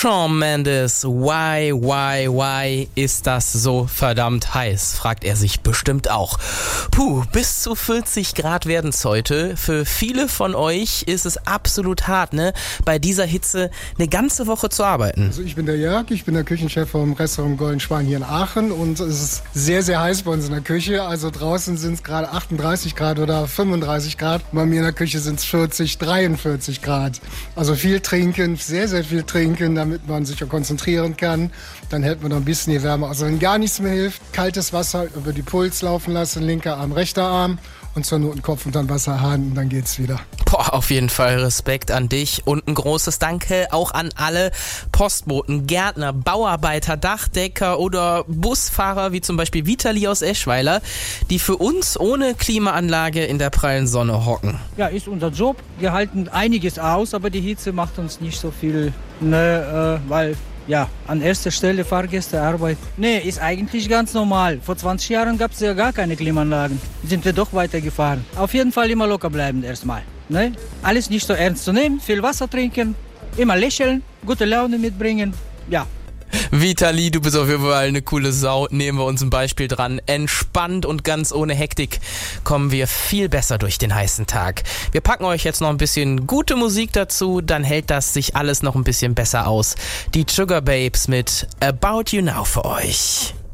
Shawn Mendes, why ist das so verdammt heiß? Fragt er sich bestimmt auch. Bis zu 40 Grad werden's heute. Für viele von euch ist es absolut hart, ne? Bei dieser Hitze eine ganze Woche zu arbeiten. Also ich bin der Jörg, ich bin der Küchenchef vom Restaurant Golden Schwan hier in Aachen und es ist sehr, sehr heiß bei uns in der Küche. Also draußen sind es gerade 38 Grad oder 35 Grad. Bei mir in der Küche sind es 40, 43 Grad. Also viel trinken, sehr, sehr viel trinken, damit man sich auch konzentrieren kann. Dann hält man noch ein bisschen die Wärme. Also wenn gar nichts mehr hilft, kaltes Wasser über die Puls laufen lassen, linker Arm, rechter Arm und zur Not einen Kopf unter den Wasserhahn und dann geht's wieder. Auf jeden Fall Respekt an dich und ein großes Danke auch an alle Postboten, Gärtner, Bauarbeiter, Dachdecker oder Busfahrer wie zum Beispiel Vitali aus Eschweiler, die für uns ohne Klimaanlage in der prallen Sonne hocken. Ja, ist unser Job. Wir halten einiges aus, aber die Hitze macht uns nicht so viel, weil ja, an erster Stelle Fahrgäste, Arbeit. Nee, ist eigentlich ganz normal. Vor 20 Jahren gab es ja gar keine Klimaanlagen. Sind wir doch weitergefahren. Auf jeden Fall immer locker bleiben erstmal. Ne? Alles nicht so ernst zu nehmen, viel Wasser trinken, immer lächeln, gute Laune mitbringen. Ja. Vitali, du bist auf jeden Fall eine coole Sau. Nehmen wir uns ein Beispiel dran. Entspannt und ganz ohne Hektik kommen wir viel besser durch den heißen Tag. Wir packen euch jetzt noch ein bisschen gute Musik dazu, dann hält das sich alles noch ein bisschen besser aus. Die Sugar Babes mit About You Now für euch.